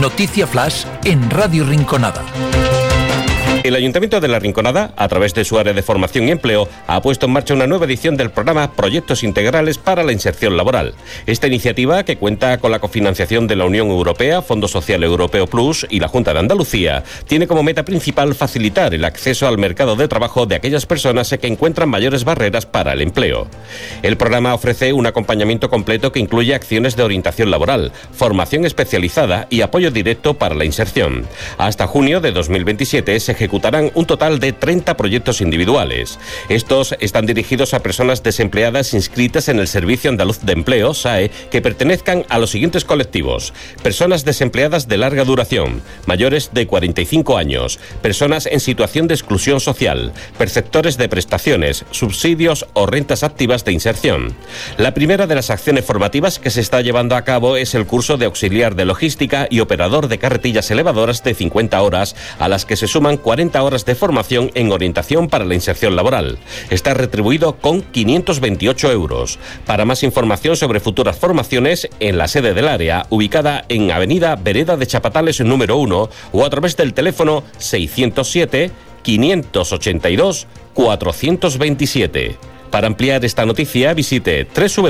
Noticia Flash en Radio Rinconada. El Ayuntamiento de La Rinconada, a través de su área de formación y empleo, ha puesto en marcha una nueva edición del programa Proyectos Integrales para la Inserción Laboral. Esta iniciativa, que cuenta con la cofinanciación de la Unión Europea, Fondo Social Europeo Plus y la Junta de Andalucía, tiene como meta principal facilitar el acceso al mercado de trabajo de aquellas personas que encuentran mayores barreras para el empleo. El programa ofrece un acompañamiento completo que incluye acciones de orientación laboral, formación especializada y apoyo directo para la inserción. Hasta junio de 2027 se ejecutarán un total de 30 proyectos individuales. Estos están dirigidos a personas desempleadas inscritas en el Servicio Andaluz de Empleo, SAE, que pertenezcan a los siguientes colectivos: personas desempleadas de larga duración, mayores de 45 años, personas en situación de exclusión social, perceptores de prestaciones, subsidios o rentas activas de inserción. La primera de las acciones formativas que se está llevando a cabo es el curso de auxiliar de logística y operador de carretillas elevadoras de 50 horas, a las que se suman 40 horas de formación en orientación para la inserción laboral. Está retribuido con 528 euros. Para más información sobre futuras formaciones, en la sede del área, ubicada en Avenida Vereda de Chapatales número 1, o a través del teléfono 607 582 427. Para ampliar esta noticia, visite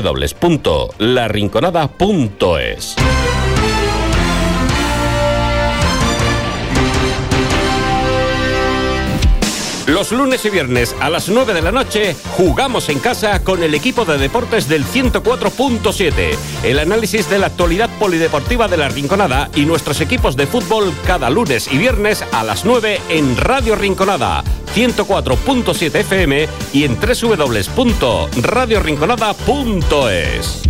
www.larinconada.es. Los lunes y viernes a las 9 de la noche jugamos en casa con el equipo de deportes del 104.7. El análisis de la actualidad polideportiva de La Rinconada y nuestros equipos de fútbol cada lunes y viernes a las 9 en Radio Rinconada, 104.7 FM y en www.radiorinconada.es.